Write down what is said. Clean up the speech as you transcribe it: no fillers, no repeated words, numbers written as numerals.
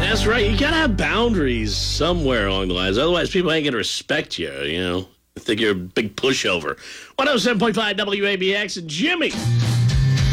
That's right. You got to have boundaries somewhere along the lines. Otherwise, people ain't going to respect you, I think you're a big pushover. 107.5 WABX and Jimmy